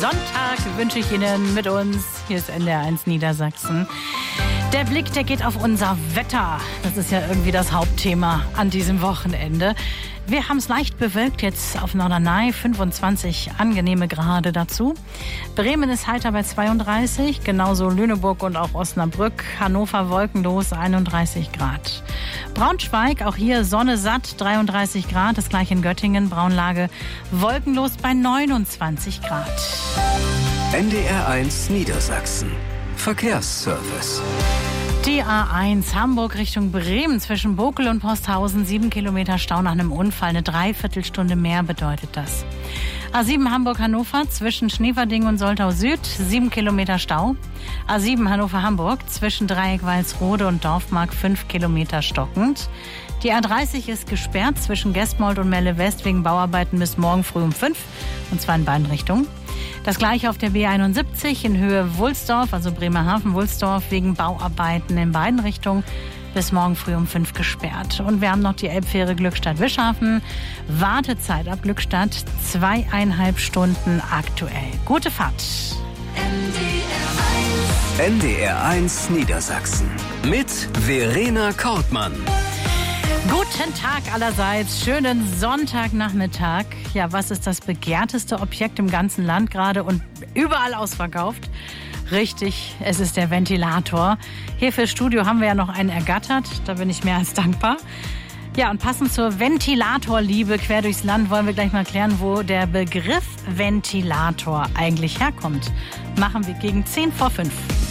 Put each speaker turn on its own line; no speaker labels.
Sonntag wünsche ich Ihnen mit uns. Hier ist NDR1 Niedersachsen. Der Blick, der geht auf unser Wetter. Das ist ja irgendwie das Hauptthema an diesem Wochenende. Wir haben es leicht bewölkt jetzt auf Norderney, 25 angenehme Grade dazu. Bremen ist heiter bei 32, genauso Lüneburg und auch Osnabrück. Hannover wolkenlos, 31 Grad. Braunschweig, auch hier Sonne satt, 33 Grad. Das gleiche in Göttingen, Braunlage wolkenlos bei 29 Grad.
NDR1 Niedersachsen. Verkehrsservice.
Die A1 Hamburg Richtung Bremen zwischen Bokel und Posthausen, 7 Kilometer Stau nach einem Unfall, eine Dreiviertelstunde mehr bedeutet das. A7 Hamburg-Hannover zwischen Schneverding und Soltau Süd, 7 Kilometer Stau. A7 Hannover-Hamburg zwischen Dreieck-Walsrode und Dorfmark, 5 Kilometer stockend. Die A30 ist gesperrt zwischen Gestmold und Melle West wegen Bauarbeiten bis morgen früh um 5, und zwar in beiden Richtungen. Das gleiche auf der B71 in Höhe Wulsdorf, also Bremerhaven-Wulsdorf, wegen Bauarbeiten in beiden Richtungen bis morgen früh um 5 gesperrt. Und wir haben noch die Elbfähre Glückstadt-Wischhafen. Wartezeit ab Glückstadt 2,5 Stunden aktuell. Gute Fahrt.
NDR1 Niedersachsen mit Verena Kortmann.
Guten Tag allerseits, schönen Sonntagnachmittag. Ja, was ist das begehrteste Objekt im ganzen Land gerade und überall ausverkauft? Richtig, es ist der Ventilator. Hier fürs Studio haben wir ja noch einen ergattert, da bin ich mehr als dankbar. Ja, und passend zur Ventilatorliebe quer durchs Land wollen wir gleich mal klären, wo der Begriff Ventilator eigentlich herkommt. Machen wir gegen 10 vor 5.